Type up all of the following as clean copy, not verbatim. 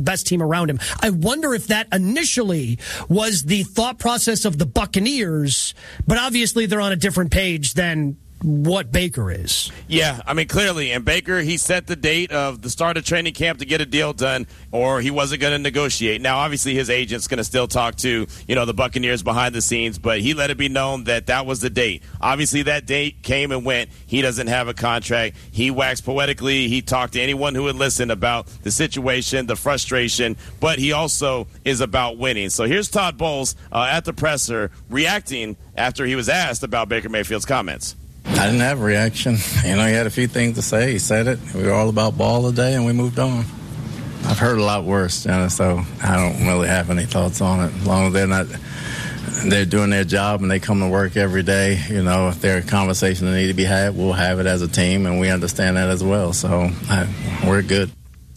best team around him. I wonder if that initially was the thought process of the Buccaneers, but obviously they're on a different page than what Baker is. Yeah, I mean, clearly. And Baker, he set the date of the start of training camp to get a deal done, or he wasn't going to negotiate. Now, obviously, his agent's going to still talk to, the Buccaneers behind the scenes, but he let it be known that that was the date. Obviously, that date came and went. He doesn't have a contract. He waxed poetically. He talked to anyone who would listen about the situation, the frustration, but he also is about winning. So here's Todd Bowles at the presser reacting after he was asked about Baker Mayfield's comments. I didn't have a reaction. He had a few things to say. He said it. We were all about ball today, and we moved on. I've heard a lot worse, so I don't really have any thoughts on it. As long as they're doing their job and they come to work every day, if there are conversations that need to be had, we'll have it as a team, and we understand that as well. So we're good.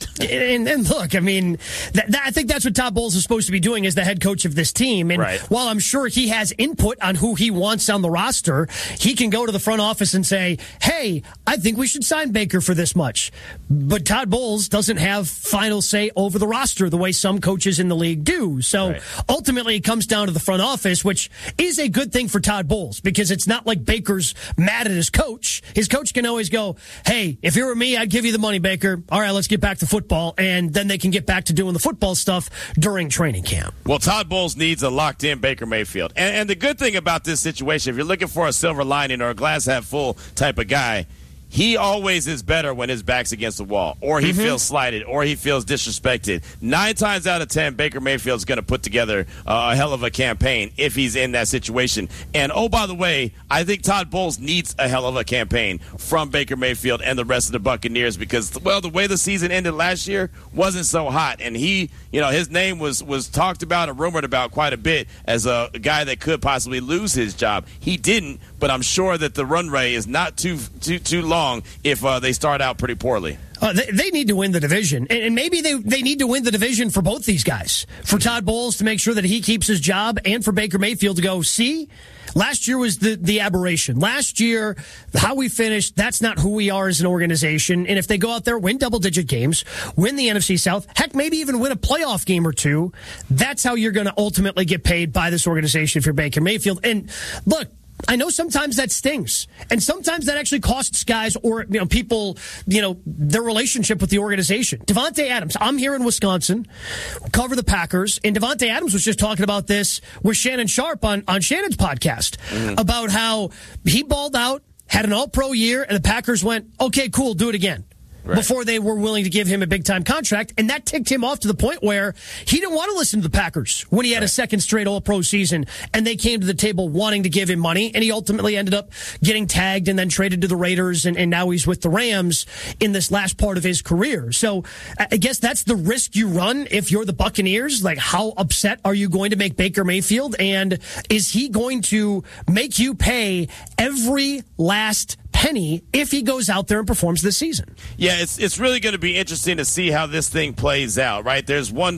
And look, I mean, I think that's what Todd Bowles is supposed to be doing as the head coach of this team. And right. While I'm sure he has input on who he wants on the roster, he can go to the front office and say, hey, I think we should sign Baker for this much. But Todd Bowles doesn't have final say over the roster the way some coaches in the league do. So Ultimately, it comes down to the front office, which is a good thing for Todd Bowles because it's not like Baker's mad at his coach. His coach can always go, hey, if you were me, I'd give you the money, Baker. All right, let's get back to football, and then they can get back to doing the football stuff during training camp. Well, Todd Bowles needs a locked-in Baker Mayfield. And the good thing about this situation, if you're looking for a silver lining or a glass-half-full type of guy, he always is better when his back's against the wall, or he feels slighted, or he feels disrespected. 9 times out of 10, Baker Mayfield's going to put together a hell of a campaign if he's in that situation. And, oh, by the way, I think Todd Bowles needs a hell of a campaign from Baker Mayfield and the rest of the Buccaneers because, well, the way the season ended last year wasn't so hot. And he, his name was talked about and rumored about quite a bit as a guy that could possibly lose his job. He didn't, but I'm sure that the runway is not too long if they start out pretty poorly. They need to win the division, and maybe they need to win the division for both these guys. For Todd Bowles to make sure that he keeps his job, and for Baker Mayfield to go, see, last year was the aberration. Last year, how we finished, that's not who we are as an organization. And if they go out there, win double-digit games, win the NFC South, heck, maybe even win a playoff game or two, that's how you're going to ultimately get paid by this organization if you're Baker Mayfield. And look, I know sometimes that stings, and sometimes that actually costs guys or people their relationship with the organization. Davante Adams, I'm here in Wisconsin, cover the Packers, and Davante Adams was just talking about this with Shannon Sharp on Shannon's podcast about how he balled out, had an all-pro year, and the Packers went, okay, cool, do it again. Right. Before they were willing to give him a big-time contract, and that ticked him off to the point where he didn't want to listen to the Packers when he had a second straight All-Pro season, and they came to the table wanting to give him money, and he ultimately ended up getting tagged and then traded to the Raiders, and now he's with the Rams in this last part of his career. So I guess that's the risk you run if you're the Buccaneers. Like, how upset are you going to make Baker Mayfield, and is he going to make you pay every last penny if he goes out there and performs this season? Yeah, it's really going to be interesting to see how this thing plays out, right? There's one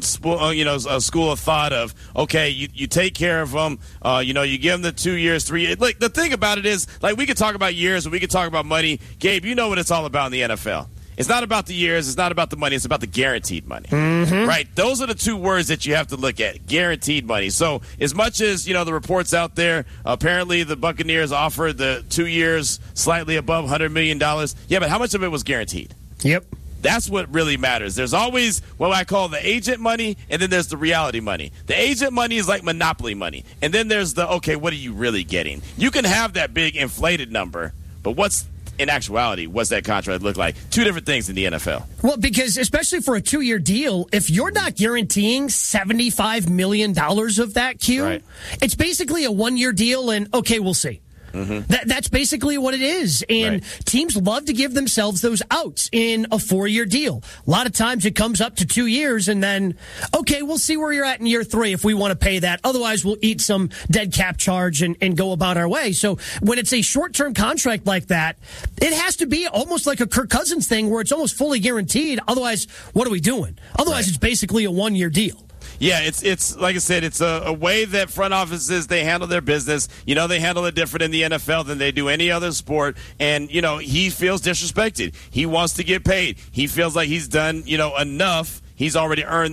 a school of thought of, okay, you take care of them, you give them the 2 years, 3 years. Like, the thing about it is, like, we could talk about years and we could talk about money. Gabe, you know what it's all about in the NFL. It's not about the years. It's not about the money. It's about the guaranteed money, right? Those are the two words that you have to look at, guaranteed money. So as much as, the reports out there, apparently the Buccaneers offered the 2 years slightly above $100 million. Yeah, but how much of it was guaranteed? Yep. That's what really matters. There's always what I call the agent money, and then there's the reality money. The agent money is like monopoly money. And then there's the, okay, what are you really getting? You can have that big inflated number, but in actuality, what's that contract look like? Two different things in the NFL. Well, because especially for a 2-year deal, if you're not guaranteeing $75 million of that, it's basically a 1-year deal, and okay, we'll see. That's basically what it is. And teams love to give themselves those outs in a 4-year deal. A lot of times it comes up to 2 years and then, okay, we'll see where you're at in year 3 if we want to pay that. Otherwise, we'll eat some dead cap charge and go about our way. So when it's a short-term contract like that, it has to be almost like a Kirk Cousins thing where it's almost fully guaranteed. Otherwise, what are we doing? Otherwise, it's basically a 1-year deal. Yeah, it's like I said, it's a way that front offices, they handle their business. They handle it different in the NFL than they do any other sport. And, he feels disrespected. He wants to get paid. He feels like he's done, enough. He's already earned